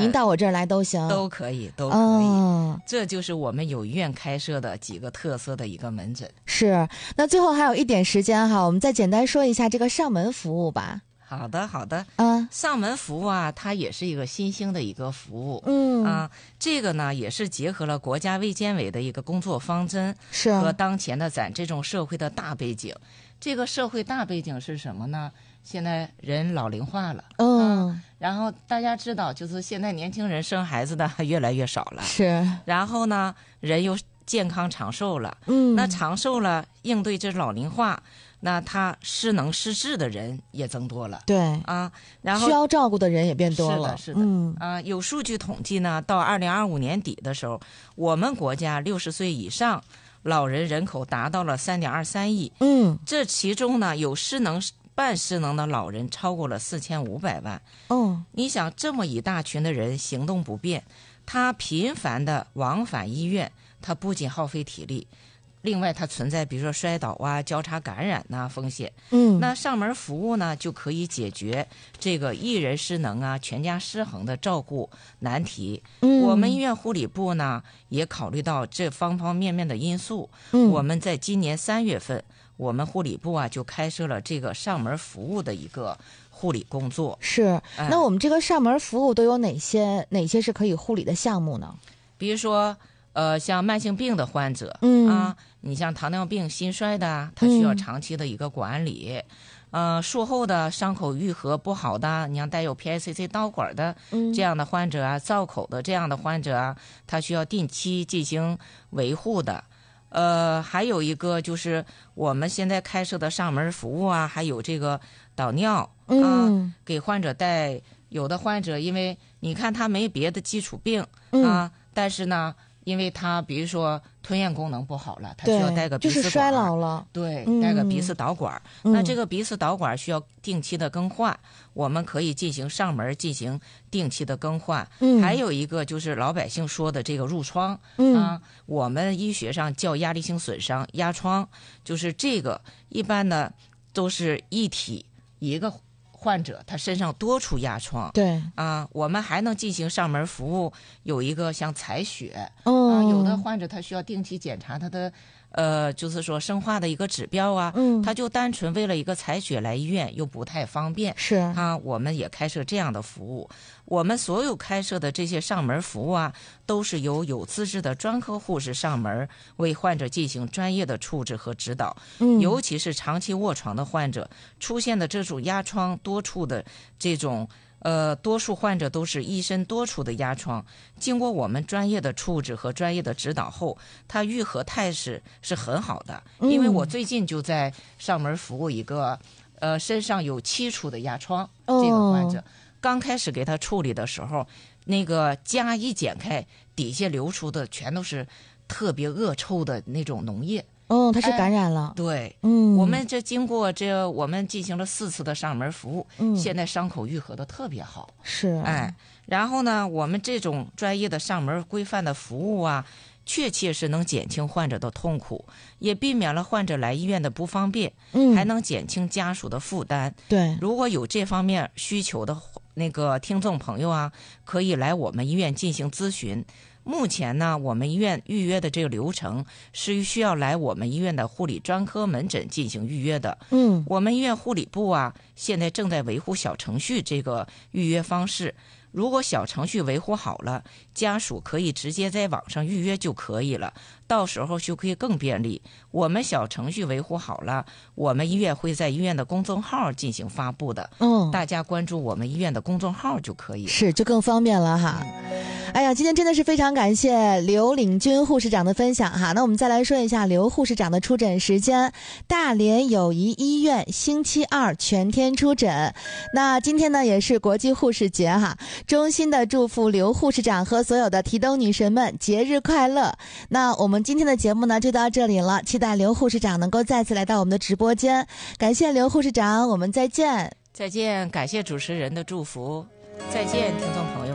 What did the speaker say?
您到我这儿来都行， 都可以，都可以。这就是我们有医院开设的几个特色的一个门诊。 是，那最后还有一点时间哈，我们再简单说一下这个上门服务吧。 好的，好的。上门服务啊，它也是一个新兴的一个服务。这个呢也是结合了国家卫健委的一个工作方针， 是和当前的咱这种社会的大背景。这个社会大背景是什么呢？现在人老龄化了，然后大家知道，就是现在年轻人生孩子的越来越少了， 是。 然后呢，人又健康长寿了，那长寿了，应对这老龄化，那他失能失智的人也增多了， 对啊，然后需要照顾的人也变多了， 是的，有数据统计呢，到2025年底的时候，我们国家60岁以上老人人口达到了3.23亿，这其中呢，有失能、半失能的老人超过了4500万。你想这么一大群的人行动不便，他频繁的往返医院，他不仅耗费体力，另外它存在比如说摔倒啊、交叉感染呐风险。那上门服务呢，就可以解决这个一人失能啊、全家失衡的照顾难题。我们医院护理部呢，也考虑到这方方面面的因素。我们在今年3月份，我们护理部啊就开设了这个上门服务的一个护理工作。 是，那我们这个上门服务都有哪些是可以护理的项目呢？ 比如说像慢性病的患者，你像糖尿病、心衰的，他需要长期的一个管理。术后的伤口愈合不好的，你像带有 PICC 导管的这样的患者啊，造口的这样的患者啊，他需要定期进行维护的。还有一个就是我们现在开设的上门服务啊，还有这个导尿给患者带。有的患者因为你看他没别的基础病但是呢，因为他比如说吞咽功能不好了，他需要带个鼻饲管， 就是衰老了， 对，带个鼻饲导管。那这个鼻饲导管需要定期的更换，我们可以进行上门进行定期的更换。还有一个就是老百姓说的这个褥疮我们医学上叫压力性损伤、压疮，就是这个一般的都是一体一个患者他身上多处压疮， 对我们还能进行上门服务，有一个像采血，有的患者他需要定期检查他的就是说生化的一个指标啊，他就单纯为了一个采血来医院又不太方便， 是我们也开设这样的服务。我们所有开设的这些上门服务啊，都是由有资质的专科护士上门为患者进行专业的处置和指导。尤其是长期卧床的患者出现的这种压疮多处的这种多数患者都是一身多处的压疮，经过我们专业的处置和专业的指导后，它愈合态势是很好的。因为我最近就在上门服务一个身上有7处的压疮这个患者，刚开始给他处理的时候，那个痂一剪开，底下流出的全都是特别恶臭的那种脓液。 它是感染了。 对，我们这经过我们进行了4次的上门服务，现在伤口愈合的特别好。 是， 然后呢，我们这种专业的上门规范的服务啊，确切是能减轻患者的痛苦，也避免了患者来医院的不方便，还能减轻家属的负担。 对， 如果有这方面需求的那个听众朋友啊，可以来我们医院进行咨询。目前呢，我们医院预约的这个流程是需要来我们医院的护理专科门诊进行预约的。我们医院护理部啊，现在正在维护小程序这个预约方式。如果小程序维护好了，家属可以直接在网上预约就可以了，到时候就可以更便利。我们小程序维护好了，我们医院会在医院的公众号进行发布的。大家关注我们医院的公众号就可以了， 是，就更方便了哈。哎呀，今天真的是非常感谢刘领军护士长的分享哈。那我们再来说一下刘护士长的出诊时间，大连友谊医院星期2全天出诊。那今天呢也是国际护士节哈，衷心的祝福刘护士长和所有的提灯女神们节日快乐。那我们今天的节目呢就到这里了，期待刘护士长能够再次来到我们的直播间。感谢刘护士长，我们再见。 再见，感谢主持人的祝福，再见，听众朋友。